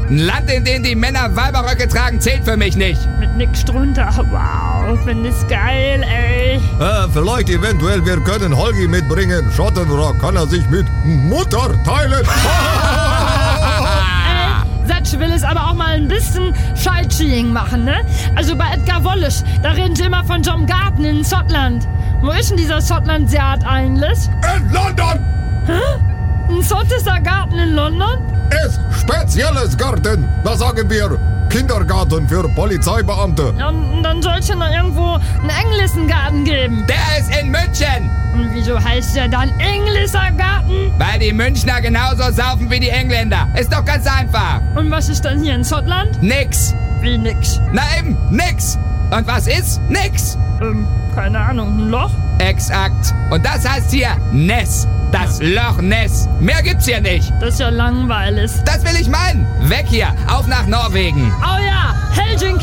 Ein Land, in dem die Männer Weiberröcke tragen, zählt für mich nicht. Mit nix drunter. Wow, find ich's geil, ey. Vielleicht eventuell, wir können Holgi mitbringen. Schottenrock kann er sich mit Mutter teilen. Satsch will es aber auch mal ein bisschen Sightseeing machen, ne? Also bei Edgar Wallace, da reden sie immer von so einem Garten in Schottland. Wo ist denn dieser Schottland-Yard eigentlich? In London! Hä? Ein schottischer Garten in London? Ist spezielles Garten. Da sagen wir Kindergarten für Polizeibeamte. Ja, und dann soll es ja noch irgendwo einen englischen Garten geben. Der ist in München. Und wieso heißt der dann englischer Garten? Weil die Münchner genauso saufen wie die Engländer. Ist doch ganz einfach. Und was ist dann hier in Schottland? Nix. Wie nix? Na eben, nix. Und was ist? Nix. Keine Ahnung, ein Loch? Exakt. Und das heißt hier Ness. Das Loch Ness. Mehr gibt's hier nicht. Das ist ja langweilig. Das will ich meinen. Weg hier. Auf nach Norwegen. Oh ja, Helsinki.